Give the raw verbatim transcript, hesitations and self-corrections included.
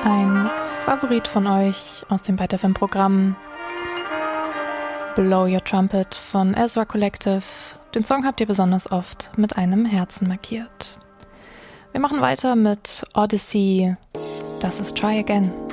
Ein Favorit von euch aus dem Byte F M-Programm, Blow Your Trumpet von Ezra Collective. Den Song habt ihr besonders oft mit einem Herzen markiert. Wir machen weiter mit Odyssey. Das ist Try Again.